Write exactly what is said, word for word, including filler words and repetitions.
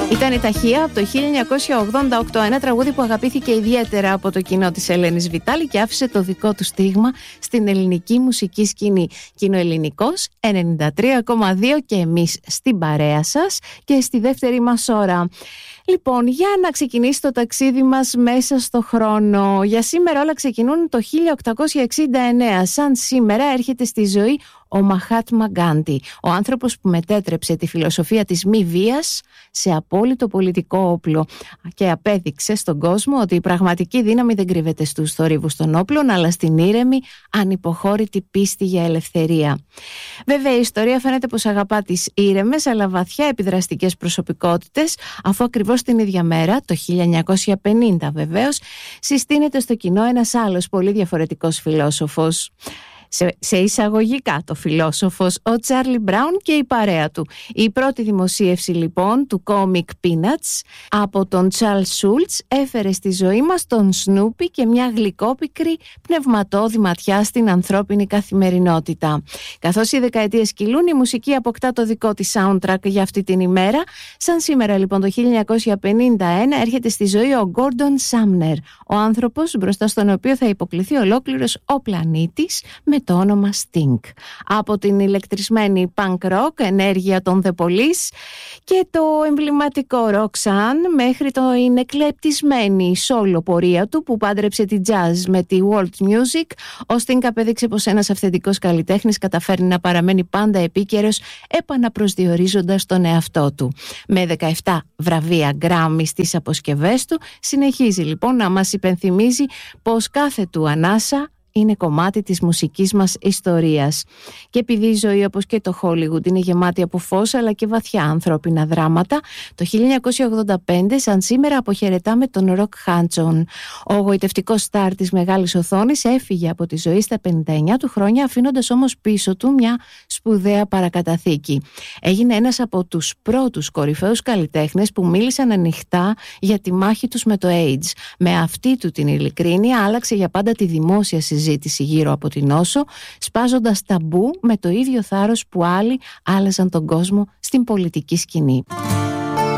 Ήταν η Ταχεία από το χίλια εννιακόσια ογδόντα οκτώ, ένα τραγούδι που αγαπήθηκε ιδιαίτερα από το κοινό της Ελένης Βιτάλη και άφησε το δικό του στίγμα στην ελληνική μουσική σκηνή. Κοινοελληνικός ενενήντα τρία κόμμα δύο και εμείς στην παρέα σας και στη δεύτερη μας ώρα. Λοιπόν, για να ξεκινήσει το ταξίδι μας μέσα στο χρόνο. Για σήμερα όλα ξεκινούν το χίλια οκτακόσια εξήντα εννέα. Σαν σήμερα έρχεται στη ζωή ο Μαχάτμα Γκάντι, ο άνθρωπος που μετέτρεψε τη φιλοσοφία της μη βίας σε απόλυτο πολιτικό όπλο και απέδειξε στον κόσμο ότι η πραγματική δύναμη δεν κρύβεται στους θορύβους των όπλων, αλλά στην ήρεμη, ανυποχώρητη πίστη για ελευθερία. Βέβαια, η ιστορία φαίνεται πως αγαπά τις ήρεμες αλλά βαθιά επιδραστικές προσωπικότητες, αφού ακριβώς την ίδια μέρα, το χίλια εννιακόσια πενήντα βεβαίως, συστήνεται στο κοινό ένας άλλος πολύ διαφορετικός φιλόσοφος. Σε, σε εισαγωγικά το φιλόσοφος, ο Τσάρλι Μπράουν και η παρέα του. Η πρώτη δημοσίευση λοιπόν του κόμικ Peanuts από τον Τσάρλ Σούλτς έφερε στη ζωή μας τον Σνούπι και μια γλυκόπικρη πνευματώδη ματιά στην ανθρώπινη καθημερινότητα. Καθώς οι δεκαετίες κυλούν, η μουσική αποκτά το δικό της soundtrack για αυτή την ημέρα. Σαν σήμερα λοιπόν το χίλια εννιακόσια πενήντα ένα έρχεται στη ζωή ο Γκόρντον Σάμνερ, ο άνθρωπος μπροστά στον οποίο θα υποκληθεί ολόκληρος ο πλανήτης με το όνομα Sting. Από την ηλεκτρισμένη punk rock ενέργεια των The Police και το εμβληματικό Roxanne μέχρι το είναι εκλεπτισμένη solo πορεία του που πάντρεψε τη jazz με τη world music, ο Sting απέδειξε πως ένας αυθεντικός καλλιτέχνης καταφέρνει να παραμένει πάντα επίκαιρος, επαναπροσδιορίζοντας τον εαυτό του. Με δεκαεπτά βραβεία Grammy στις αποσκευές του, συνεχίζει λοιπόν να μας υπενθυμίζει πως κάθε του ανάσα είναι κομμάτι της μουσικής μας ιστορίας. Και επειδή η ζωή, όπως και το Hollywood, είναι γεμάτη από φως αλλά και βαθιά ανθρώπινα δράματα, το χίλια εννιακόσια ογδόντα πέντε σαν σήμερα αποχαιρετάμε τον Rock Hudson. Ο γοητευτικός στάρ της μεγάλης οθόνης έφυγε από τη ζωή στα πενήντα εννέα του χρόνια, αφήνοντας όμως πίσω του μια σπουδαία παρακαταθήκη. Έγινε ένας από τους πρώτους κορυφαίους καλλιτέχνες που μίλησαν ανοιχτά για τη μάχη τους με το AIDS. Με αυτή του την ειλικρίνεια άλλαξε για πάντα τη δημόσια συζήτηση συζήτηση γύρω από την νόσο, σπάζοντας ταμπού με το ίδιο θάρρος που άλλοι άλλαζαν τον κόσμο στην πολιτική σκηνή.